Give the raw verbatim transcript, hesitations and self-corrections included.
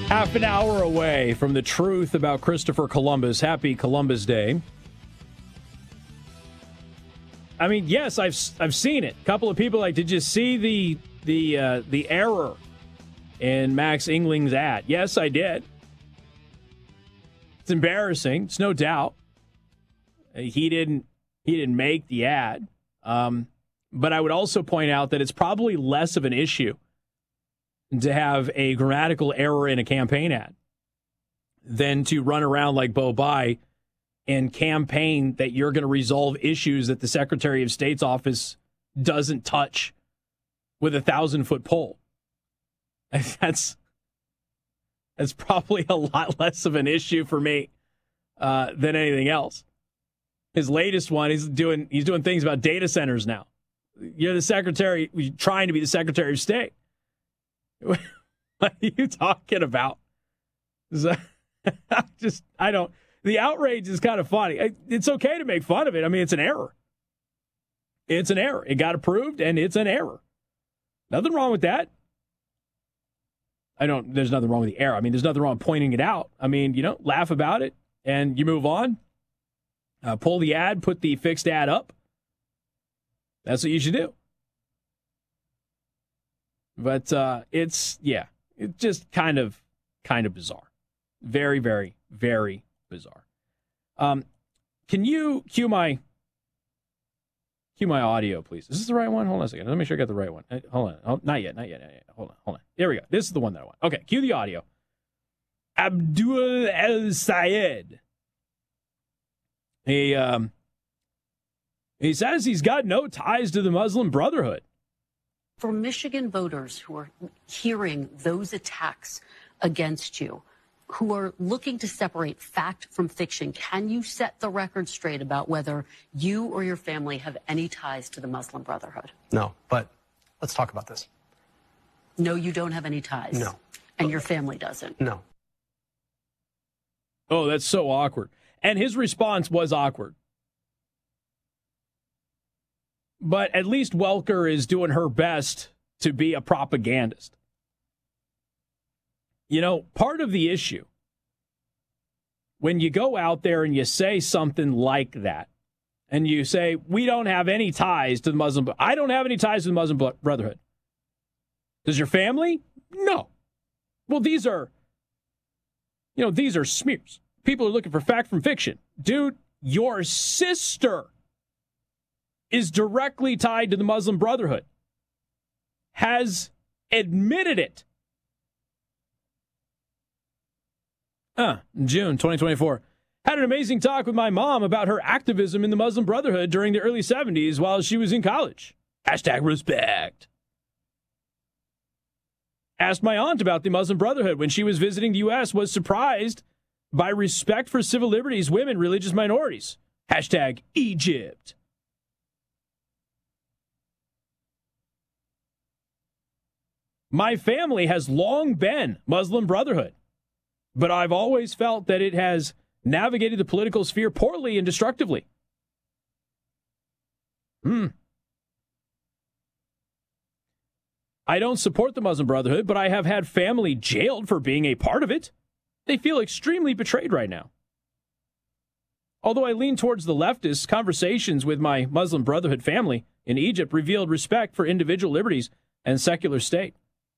Half an hour away from the truth about Christopher Columbus. Happy Columbus Day. I mean, yes, I've I've seen it. A couple of people like, did you see the the uh, the error in Max Engling's ad? Yes, I did. It's embarrassing. It's no doubt. He didn't he didn't make the ad. Um, but I would also point out that it's probably less of an issue to have a grammatical error in a campaign ad than to run around like Bo Bai and campaign that you're going to resolve issues that the Secretary of State's office doesn't touch with a thousand-foot pole. That's that's probably a lot less of an issue for me uh, than anything else. His latest one, he's doing he's doing things about data centers now. You're the Secretary, you're trying to be the Secretary of State. What are you talking about? Just, I don't. The outrage is kind of funny. It's okay to make fun of it. I mean, it's an error. It's an error. It got approved, and it's an error. Nothing wrong with that. I don't. There's nothing wrong with the error. I mean, there's nothing wrong with pointing it out. I mean, you know, laugh about it, and you move on. Uh, pull the ad, put the fixed ad up. That's what you should do. But uh, it's, yeah, it's just kind of, kind of bizarre. Very, very, very bizarre. Um, can you cue my, cue my audio, please? Is this the right one? Hold on a second. Let me make sure I got the right one. Hey, hold on. Oh, not yet, not yet, not yet. Hold on, hold on. There we go. This is the one that I want. Okay, cue the audio. Abdul El Sayed. He, um, he says he's got no ties to the Muslim Brotherhood. For Michigan voters who are hearing those attacks against you, who are looking to separate fact from fiction, can you set the record straight about whether you or your family have any ties to the Muslim Brotherhood? No, but let's talk about this. No, you don't have any ties? No. And your family doesn't? No. Oh, that's so awkward. And his response was awkward. But at least Welker is doing her best to be a propagandist. You know, part of the issue, when you go out there and you say something like that, and you say, we don't have any ties to the Muslim, I don't have any ties to the Muslim Brotherhood. Does your family? No. Well, these are, you know, these are smears. People are looking for fact from fiction. Dude, your sister is directly tied to the Muslim Brotherhood, has admitted it. Uh, in June twenty twenty-four, had an amazing talk with my mom about her activism in the Muslim Brotherhood during the early seventies while she was in college. Hashtag respect. Asked my aunt about the Muslim Brotherhood when she was visiting the U S, was surprised by respect for civil liberties, women, religious minorities. Hashtag Egypt. My family has long been Muslim Brotherhood, but I've always felt that it has navigated the political sphere poorly and destructively. Hmm. I don't support the Muslim Brotherhood, but I have had family jailed for being a part of it. They feel extremely betrayed right now. Although I lean towards the leftists, conversations with my Muslim Brotherhood family in Egypt revealed respect for individual liberties and secular state.